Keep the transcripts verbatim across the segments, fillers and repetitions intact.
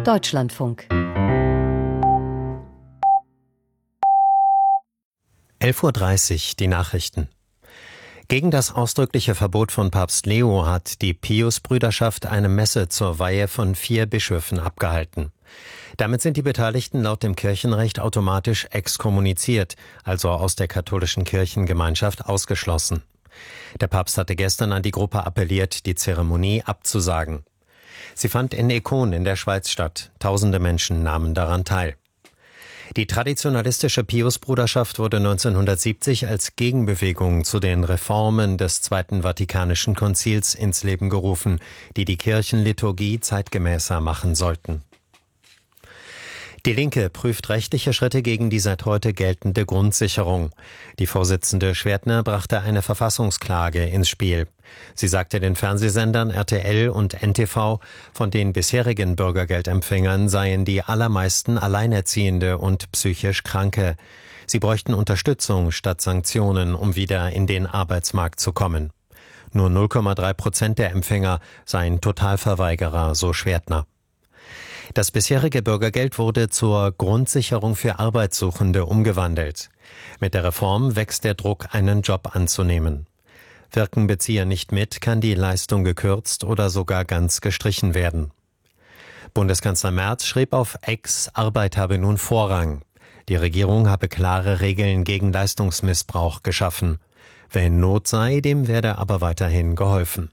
Deutschlandfunk. elf Uhr dreißig, die Nachrichten. Gegen das ausdrückliche Verbot von Papst Leo hat die Pius-Brüderschaft eine Messe zur Weihe von vier Bischöfen abgehalten. Damit sind die Beteiligten laut dem Kirchenrecht automatisch exkommuniziert, also aus der katholischen Kirchengemeinschaft ausgeschlossen. Der Papst hatte gestern an die Gruppe appelliert, die Zeremonie abzusagen. Sie fand in Econ in der Schweiz statt. Tausende Menschen nahmen daran teil. Die traditionalistische Pius-Bruderschaft wurde neunzehnhundertsiebzig als Gegenbewegung zu den Reformen des Zweiten Vatikanischen Konzils ins Leben gerufen, die die Kirchenliturgie zeitgemäßer machen sollten. Die Linke prüft rechtliche Schritte gegen die seit heute geltende Grundsicherung. Die Vorsitzende Schwertner brachte eine Verfassungsklage ins Spiel. Sie sagte den Fernsehsendern R T L und N T V, von den bisherigen Bürgergeldempfängern seien die allermeisten Alleinerziehende und psychisch Kranke. Sie bräuchten Unterstützung statt Sanktionen, um wieder in den Arbeitsmarkt zu kommen. Nur null Komma drei Prozent der Empfänger seien Totalverweigerer, so Schwertner. Das bisherige Bürgergeld wurde zur Grundsicherung für Arbeitssuchende umgewandelt. Mit der Reform wächst der Druck, einen Job anzunehmen. Wirken Bezieher nicht mit, kann die Leistung gekürzt oder sogar ganz gestrichen werden. Bundeskanzler Merz schrieb auf X, Arbeit habe nun Vorrang. Die Regierung habe klare Regeln gegen Leistungsmissbrauch geschaffen. Wer in Not sei, dem werde aber weiterhin geholfen.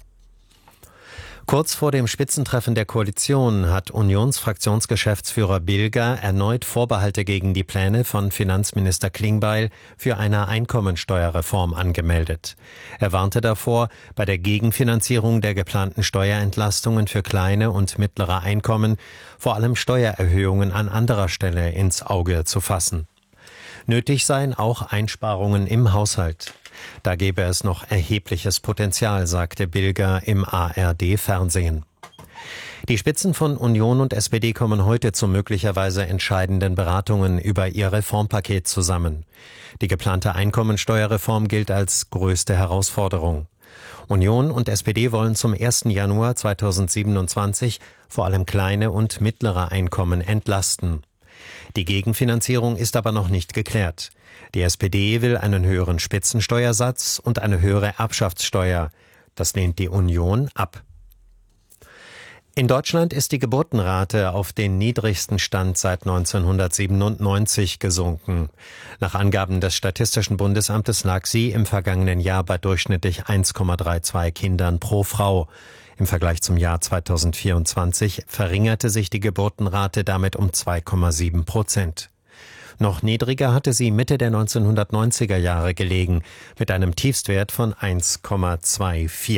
Kurz vor dem Spitzentreffen der Koalition hat Unionsfraktionsgeschäftsführer Bilger erneut Vorbehalte gegen die Pläne von Finanzminister Klingbeil für eine Einkommensteuerreform angemeldet. Er warnte davor, bei der Gegenfinanzierung der geplanten Steuerentlastungen für kleine und mittlere Einkommen vor allem Steuererhöhungen an anderer Stelle ins Auge zu fassen. Nötig seien auch Einsparungen im Haushalt. Da gäbe es noch erhebliches Potenzial, sagte Bilger im A R D-Fernsehen. Die Spitzen von Union und S P D kommen heute zu möglicherweise entscheidenden Beratungen über ihr Reformpaket zusammen. Die geplante Einkommensteuerreform gilt als größte Herausforderung. Union und S P D wollen zum ersten Januar zweitausendsiebenundzwanzig vor allem kleine und mittlere Einkommen entlasten. Die Gegenfinanzierung ist aber noch nicht geklärt. Die S P D will einen höheren Spitzensteuersatz und eine höhere Erbschaftssteuer. Das lehnt die Union ab. In Deutschland ist die Geburtenrate auf den niedrigsten Stand seit neunzehnhundertsiebenundneunzig gesunken. Nach Angaben des Statistischen Bundesamtes lag sie im vergangenen Jahr bei durchschnittlich eins Komma zweiunddreißig Kindern pro Frau. Im Vergleich zum Jahr zweitausendvierundzwanzig verringerte sich die Geburtenrate damit um zwei Komma sieben Prozent. Noch niedriger hatte sie Mitte der neunzehnhundertneunziger Jahre gelegen, mit einem Tiefstwert von eins Komma vierundzwanzig.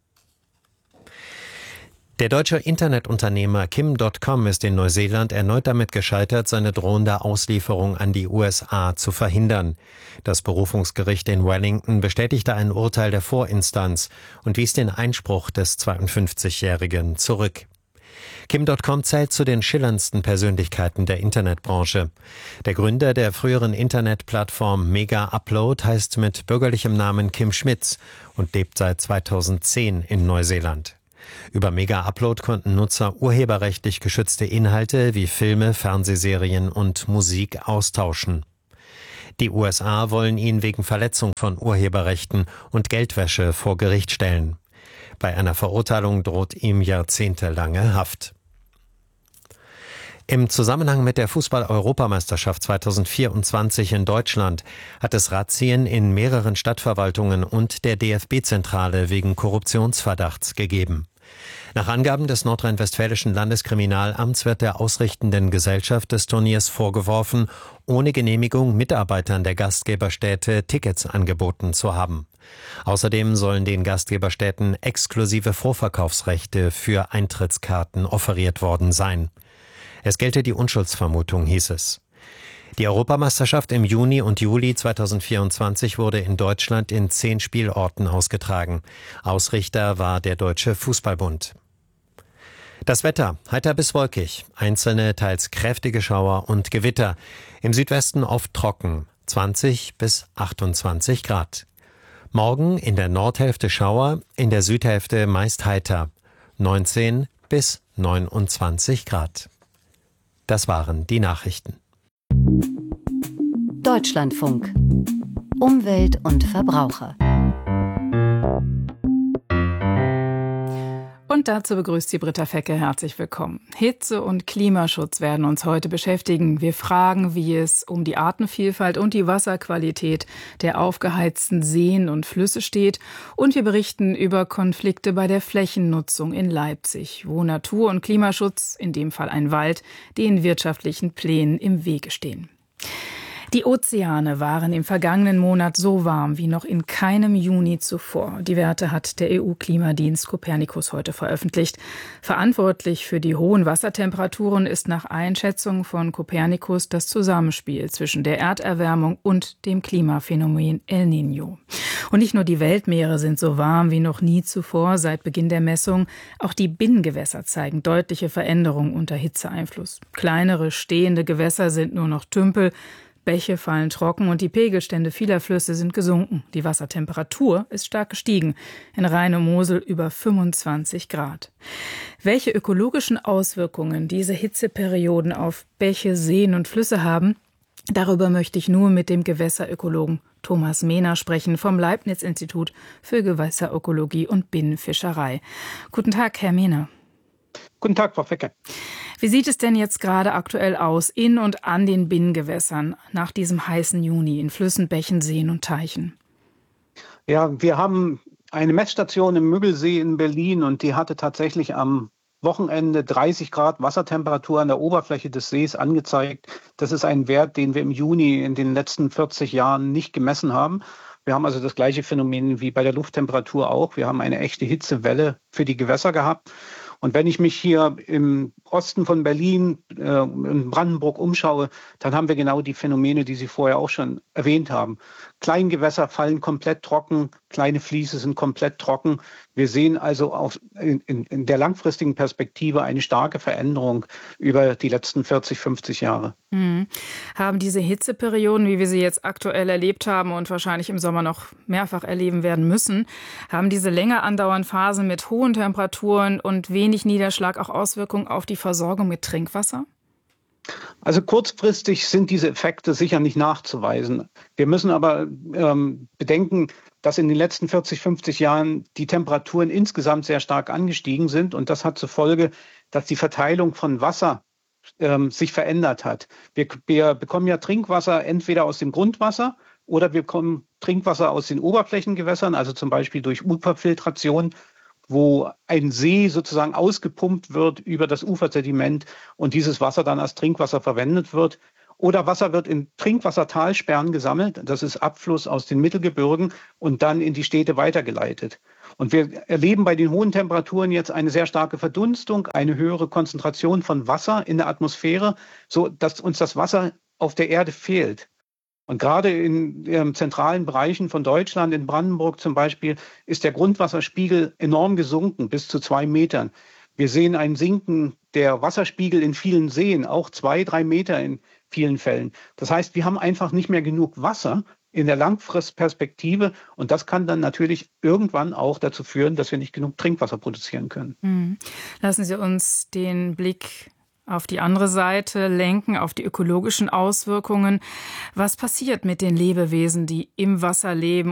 Der deutsche Internetunternehmer Kim Punkt com ist in Neuseeland erneut damit gescheitert, seine drohende Auslieferung an die U S A zu verhindern. Das Berufungsgericht in Wellington bestätigte ein Urteil der Vorinstanz und wies den Einspruch des zweiundfünfzigjährigen zurück. Kim Punkt com zählt zu den schillerndsten Persönlichkeiten der Internetbranche. Der Gründer der früheren Internetplattform Mega Upload heißt mit bürgerlichem Namen Kim Schmitz und lebt seit zweitausendzehn in Neuseeland. Über Mega Upload konnten Nutzer urheberrechtlich geschützte Inhalte wie Filme, Fernsehserien und Musik austauschen. Die U S A wollen ihn wegen Verletzung von Urheberrechten und Geldwäsche vor Gericht stellen. Bei einer Verurteilung droht ihm jahrzehntelange Haft. Im Zusammenhang mit der Fußball-Europameisterschaft zweitausendvierundzwanzig in Deutschland hat es Razzien in mehreren Stadtverwaltungen und der D F B-Zentrale wegen Korruptionsverdachts gegeben. Nach Angaben des nordrhein-westfälischen Landeskriminalamts wird der ausrichtenden Gesellschaft des Turniers vorgeworfen, ohne Genehmigung Mitarbeitern der Gastgeberstädte Tickets angeboten zu haben. Außerdem sollen den Gastgeberstädten exklusive Vorverkaufsrechte für Eintrittskarten offeriert worden sein. Es gelte die Unschuldsvermutung, hieß es. Die Europameisterschaft im Juni und Juli zweitausendvierundzwanzig wurde in Deutschland in zehn Spielorten ausgetragen. Ausrichter war der Deutsche Fußballbund. Das Wetter, heiter bis wolkig, einzelne teils kräftige Schauer und Gewitter. Im Südwesten oft trocken, zwanzig bis achtundzwanzig Grad. Morgen in der Nordhälfte Schauer, in der Südhälfte meist heiter, neunzehn bis neunundzwanzig Grad. Das waren die Nachrichten. Deutschlandfunk. Umwelt und Verbraucher. Und dazu begrüßt Sie Britta Fecke. Herzlich willkommen. Hitze und Klimaschutz werden uns heute beschäftigen. Wir fragen, wie es um die Artenvielfalt und die Wasserqualität der aufgeheizten Seen und Flüsse steht. Und wir berichten über Konflikte bei der Flächennutzung in Leipzig, wo Natur- und Klimaschutz, in dem Fall ein Wald, den wirtschaftlichen Plänen im Wege stehen. Die Ozeane waren im vergangenen Monat so warm wie noch in keinem Juni zuvor. Die Werte hat der E U-Klimadienst Copernicus heute veröffentlicht. Verantwortlich für die hohen Wassertemperaturen ist nach Einschätzung von Copernicus das Zusammenspiel zwischen der Erderwärmung und dem Klimaphänomen El Niño. Und nicht nur die Weltmeere sind so warm wie noch nie zuvor seit Beginn der Messung. Auch die Binnengewässer zeigen deutliche Veränderungen unter Hitzeeinfluss. Kleinere stehende Gewässer sind nur noch Tümpel. Bäche fallen trocken und die Pegelstände vieler Flüsse sind gesunken. Die Wassertemperatur ist stark gestiegen. In Rhein und Mosel über fünfundzwanzig Grad. Welche ökologischen Auswirkungen diese Hitzeperioden auf Bäche, Seen und Flüsse haben, darüber möchte ich nur mit dem Gewässerökologen Thomas Mehner sprechen vom Leibniz-Institut für Gewässerökologie und Binnenfischerei. Guten Tag, Herr Mehner. Guten Tag, Frau Fecke. Wie sieht es denn jetzt gerade aktuell aus in und an den Binnengewässern nach diesem heißen Juni in Flüssen, Bächen, Seen und Teichen? Ja, wir haben eine Messstation im Müggelsee in Berlin und die hatte tatsächlich am Wochenende dreißig Grad Wassertemperatur an der Oberfläche des Sees angezeigt. Das ist ein Wert, den wir im Juni in den letzten vierzig Jahren nicht gemessen haben. Wir haben also das gleiche Phänomen wie bei der Lufttemperatur auch. Wir haben eine echte Hitzewelle für die Gewässer gehabt. Und wenn ich mich hier im Osten von Berlin, äh, in Brandenburg umschaue, dann haben wir genau die Phänomene, die Sie vorher auch schon erwähnt haben. Kleingewässer fallen komplett trocken, kleine Fließe sind komplett trocken. Wir sehen also auf, in, in der langfristigen Perspektive eine starke Veränderung über die letzten vierzig, fünfzig Jahre. Mhm. Haben diese Hitzeperioden, wie wir sie jetzt aktuell erlebt haben und wahrscheinlich im Sommer noch mehrfach erleben werden müssen, haben diese länger andauernden Phasen mit hohen Temperaturen und wenig Niederschlag auch Auswirkungen auf die Versorgung mit Trinkwasser? Also kurzfristig sind diese Effekte sicher nicht nachzuweisen. Wir müssen aber ähm, bedenken, dass in den letzten vierzig, fünfzig Jahren die Temperaturen insgesamt sehr stark angestiegen sind. Und das hat zur Folge, dass die Verteilung von Wasser ähm, sich verändert hat. Wir, wir bekommen ja Trinkwasser entweder aus dem Grundwasser oder wir bekommen Trinkwasser aus den Oberflächengewässern, also zum Beispiel durch Uferfiltration, wo ein See sozusagen ausgepumpt wird über das Ufersediment und dieses Wasser dann als Trinkwasser verwendet wird. Oder Wasser wird in Trinkwassertalsperren gesammelt, das ist Abfluss aus den Mittelgebirgen und dann in die Städte weitergeleitet. Und wir erleben bei den hohen Temperaturen jetzt eine sehr starke Verdunstung, eine höhere Konzentration von Wasser in der Atmosphäre, so dass uns das Wasser auf der Erde fehlt. Und gerade in ähm, zentralen Bereichen von Deutschland, in Brandenburg zum Beispiel, ist der Grundwasserspiegel enorm gesunken, bis zu zwei Metern. Wir sehen ein Sinken der Wasserspiegel in vielen Seen, auch zwei, drei Meter in vielen Fällen. Das heißt, wir haben einfach nicht mehr genug Wasser in der Langfristperspektive. Und das kann dann natürlich irgendwann auch dazu führen, dass wir nicht genug Trinkwasser produzieren können. Mhm. Lassen Sie uns den Blick auf die andere Seite lenken, auf die ökologischen Auswirkungen. Was passiert mit den Lebewesen, die im Wasser leben